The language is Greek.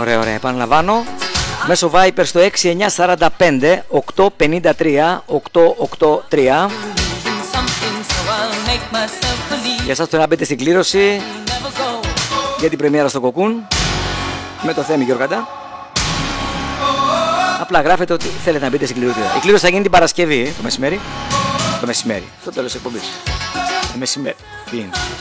Ωραία, ωραία. Επαναλαμβάνω. Μέσω Viper στο 6945 853 883. Για εσάς το να μπείτε στην κλήρωση για την πρεμιέρα στο Κοκκούν με το Θέμη Γιώργαντα. Απλά γράφετε ότι θέλετε να μπείτε στην κλήρωση. Η κλήρωση θα γίνει την Παρασκευή το μεσημέρι. Το μεσημέρι, στο τέλος της εκπομπής. Το μεσημέρι. Τι είναι.